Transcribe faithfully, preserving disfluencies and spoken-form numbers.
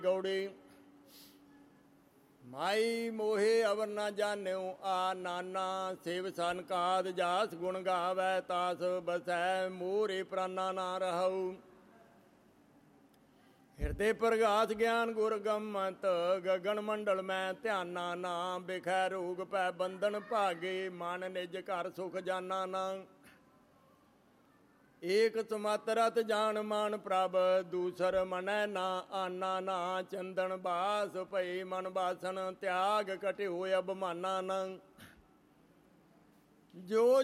ਗੌੜੀ ਮਾਈ ਮੋਹੇ ਅਵਰ ਨਾ ਜਾਣਿਓ ਆ ਨਾਨਾ ਸੇਵ ਸੰਕਾਦ ਜਾਸ ਗੁਣ ਗਾਵੈ ਤਾਸ ਬਸੈ ਮੋਰੇ ਪ੍ਰਾਨਾ ਨਾ ਰਹਉ। ਹਿਰਦੇ ਪ੍ਰਗਾਸ ਗਿਆਨ ਗੁਰ ਗਮਤ ਗਗਨ ਮੰਡਲ ਮੈਂ ਧਿਆਨਾ ਨਾ ਬਿਖੈ ਰੋਗ ਪੈ ਬੰਧਨ ਭਾਗੇ ਮਨ ਨਿਜ ਘਰ ਸੁਖ ਜਾਨਾ ਨਾ। ਏਕ ਸੁਮਤਰਤ ਜਾਨ ਮਾਨ ਪ੍ਰਭ ਦੂਸਰ ਮਨੈ ਨਾ ਆਨਾ ਨਾ। ਚੰਦਨ ਬਾਸ ਭਈ ਮਨ ਬਾਸਨ ਤਿਆਗ ਕਟਿਓ ਅਭਮਾਨਾ ਨਾ। ਜੋ